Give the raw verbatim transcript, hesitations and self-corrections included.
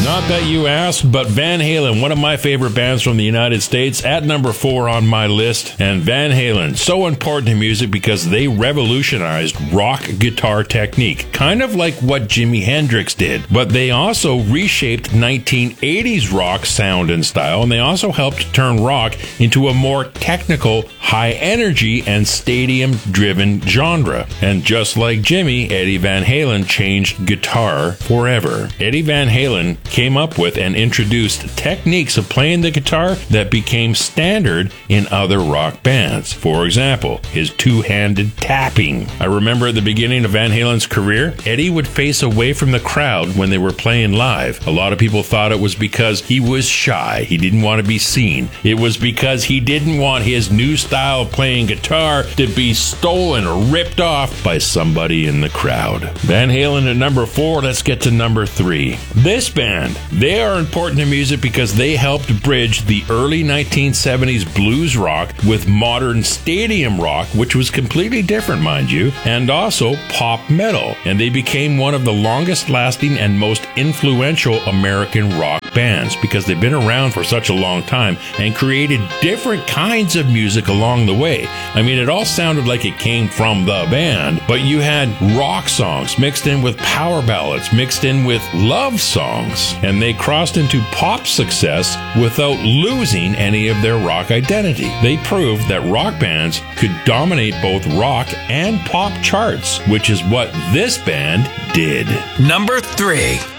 Not that you asked, but Van Halen, one of my favorite bands from the United States, at number four on my list. And Van Halen, so important to music because they revolutionized rock guitar technique, kind of like what Jimi Hendrix did. But they also reshaped nineteen eighties rock sound and style, and they also helped turn rock into a more technical, high energy, and stadium-driven genre. And just like Jimmy, Eddie Van Halen changed guitar forever. Eddie Van Halen came up with and introduced techniques of playing the guitar that became standard in other rock bands. For example, his two-handed tapping. I remember at the beginning of Van Halen's career, Eddie would face away from the crowd when they were playing live. A lot of people thought it was because he was shy. He didn't want to be seen. It was because he didn't want his new style of playing guitar to be stolen or ripped off by somebody in the crowd. Van Halen at number four. Let's get to number three. This band. They are important to music because they helped bridge the early nineteen seventies blues rock with modern stadium rock, which was completely different, mind you, and also pop metal. And they became one of the longest lasting and most influential American rock bands because they've been around for such a long time and created different kinds of music along the way. I mean, it all sounded like it came from the band, but you had rock songs mixed in with power ballads, mixed in with love songs, and they crossed into pop success without losing any of their rock identity. They proved that rock bands could dominate both rock and pop charts, which is what this band did. Number three.